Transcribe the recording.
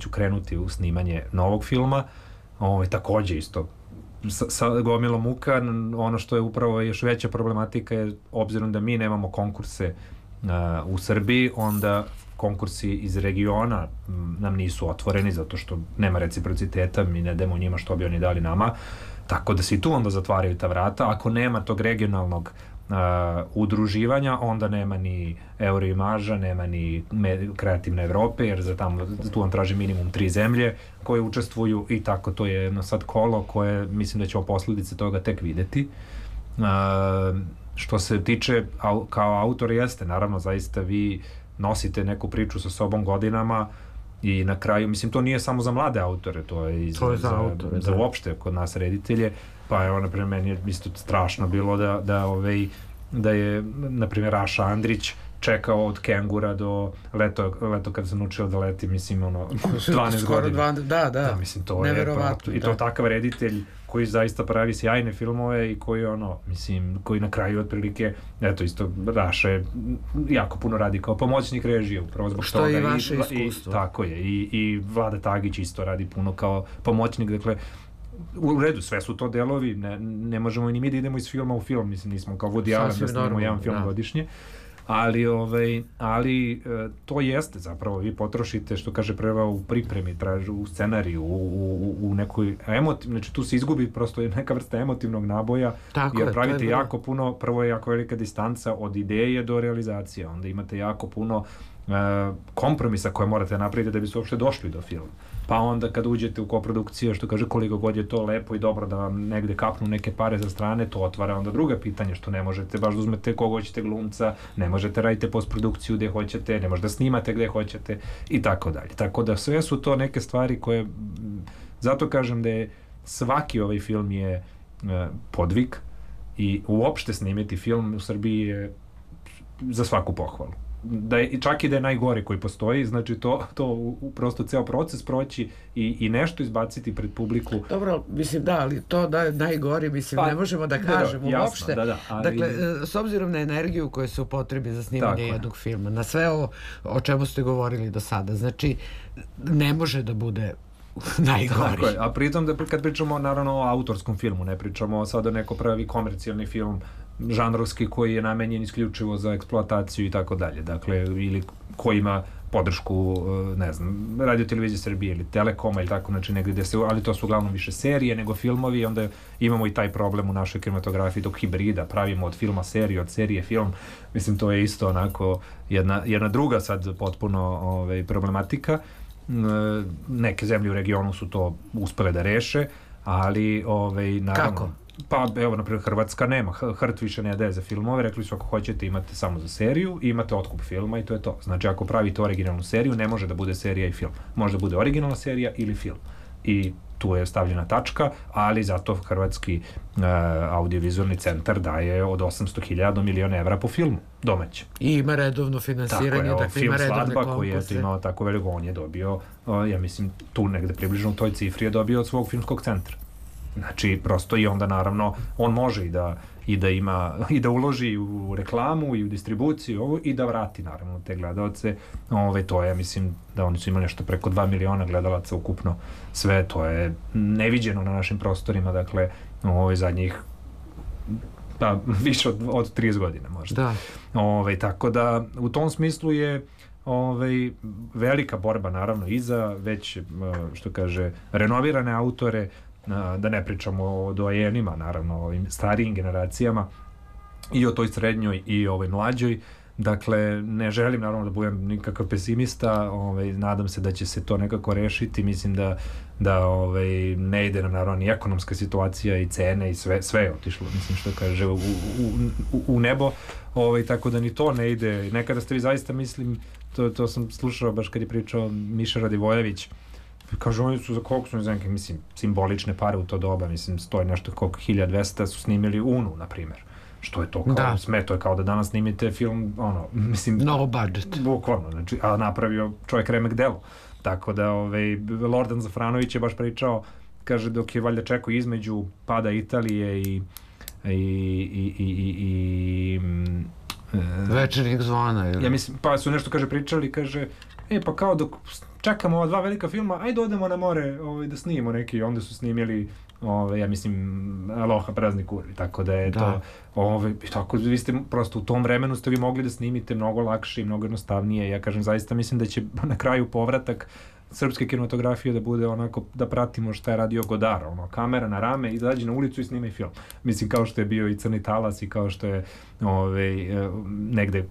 ću krenuti u snimanje novog filma, takođe isto sa gomilom muka. Ono što je upravo još veća problematika je, obzirom da mi nemamo konkurse u Srbiji, onda konkursi iz regiona nam nisu otvoreni zato što nema reciprociteta, mi ne damo njima što bi oni dali nama, tako da se i tu onda zatvaraju ta vrata. Ako nema tog regionalnog udruživanja, onda nema ni Euroimaža, nema ni Kreativne Evrope, jer tu on traži minimum 3 zemlje koje učestvuju i tako. To je jedno sad kolo koje mislim da ćemo posledice toga tek videti. Što se tiče kao autor, jeste, naravno, zaista vi nosite neku priču sa sobom godinama i na kraju, mislim, to nije samo za mlade autore, to je i za uopšte kod nas reditelje. Pa evo, naprimjer, meni je isto strašno bilo da je, naprimjer, Raša Andrić čekao od Kengura do leto kad sam učio da leti, mislim, 12 godina. Da, mislim, to je neverovatno. I to takav reditelj koji zaista pravi sjajne filmove i koji, mislim, koji na kraju otprilike, eto, isto, Raša je jako puno radi kao pomoćnik režije, upravo zbog što i vaše iskustvo. Tako je, i Vlada Tagić isto radi puno kao pomoćnik, dakle, u redu, sve su to delovi, ne možemo ni mi da idemo iz filma u film, mislim, nismo kao Woody Allen da snimamo jedan film godišnje, ali to jeste zapravo, vi potrošite, što kaže prva, u pripremi, u scenariju, u nekoj znači tu se izgubi prosto neka vrsta emotivnog naboja, jer pravite jako puno, prvo je jako velika distanca od ideje do realizacije, onda imate jako puno kompromisa koje morate napraviti da bi se uopšte došli do filma. Pa onda kad uđete u koprodukciju, što kaže, koliko god je to lepo i dobro da vam negde kapnu neke pare za strane, to otvara onda druga pitanja, što ne možete baš da uzmete koga hoćete glumca, ne možete radite postprodukciju gde hoćete, ne možete da snimate gde hoćete i tako dalje. Tako da sve su to neke stvari koje, zato kažem da je svaki ovaj film je podvig i uopšte snimiti film u Srbiji je za svaku pohvalu. Čak i da je najgori koji postoji, znači to prosto ceo proces proći i nešto izbaciti pred publiku. Dobro, mislim, da, ali to da je najgori, mislim, ne možemo da kažemo uopšte. Dakle, s obzirom na energiju koja se upotrebi za snimanje jednog filma, na sve ovo o čemu ste govorili do sada, znači, ne može da bude najgori. Tako je, a pritom da kad pričamo naravno o autorskom filmu, ne pričamo sada neko pravi komercijalni film, žanrovski koji je namenjen isključivo za eksploataciju i tako dalje, dakle, ili koji ima podršku, ne znam, Radio Televizije Srbije ili Telekoma ili tako, znači negdje gde se, ali to su uglavnom više serije nego filmovi i onda imamo i taj problem u našoj kinematografiji tog hibrida, pravimo od filma seriju, od serije film, mislim, to je isto onako jedna druga sad potpuno problematika. Neke zemlje u regionu su to uspele da reše, ali naravno... Kako? Pa evo, naprijed, Hrvatska nema, HRT više ne daje za filmove, rekli su ako hoćete imate samo za seriju i imate otkup filma i to je to. Znači ako pravite originalnu seriju, ne može da bude serija i film. Može da bude originalna serija ili film. I tu je stavljena tačka, ali zato Hrvatski audiovizualni centar daje od 800.000 do 1.000.000 evra po filmu, domaće. I ima redovno finansiranje, dakle ima redovne konkurse. Svadba koji je imao tako veliko, on je dobio, ja mislim, tu negde približno u toj cifri je dobio od svog filmskog centra. Znači, prosto i onda naravno on može i da ima i da uloži u reklamu i u distribuciju i da vrati naravno te gledalce. To je, mislim, da oni su imali nešto preko 2 miliona gledalaca ukupno, sve to je neviđeno na našim prostorima, dakle, zadnjih više od 30 godina možda. Da. Tako da u tom smislu je velika borba naravno i za već, što kaže, renovirane autore, da ne pričamo o doajenima, naravno, o ovim starijim generacijama i o toj srednjoj i ovoj mlađoj. Dakle, ne želim naravno da budem nikakav pesimista, nadam se da će se to nekako rešiti, mislim da ne ide nam naravno ni ekonomska situacija i cene i sve je otišlo, mislim, što kaže, u nebo, tako da ni to ne ide. Nekada ste vi zaista, mislim, to sam slušao baš kad je pričao Miša Radivojević, kažu, oni su za koliko su, ne znam, mislim, simbolične pare u to doba, mislim, stoji nešto koliko 1200 su snimili Unu, na primjer. Što je to kao sme, to je kao da danas snimite film, mislim... No budget. Bukvalno, znači, a napravio čovjek remek delo. Tako da, Lordan Zafranović je baš pričao, kaže, dok je valjda čekao između pada Italije i Večernjeg zvona, ili? Ja mislim, pa su nešto, kaže, pričali, kaže, pa kao dok čekamo ova 2 velika filma, ajde odemo na more da snimimo neki, onda su snimili ja mislim Aloha Prazni kurvi, tako da je to tako, vi ste prosto u tom vremenu ste vi mogli da snimite mnogo lakše i mnogo jednostavnije. Ja kažem, zaista mislim da će na kraju povratak srpske kinematografije da bude onako, da pratimo šta je radio Godard, kamera na rame, izađe na ulicu i snimaj film. Mislim, kao što je bio i Crni talas i kao što je negde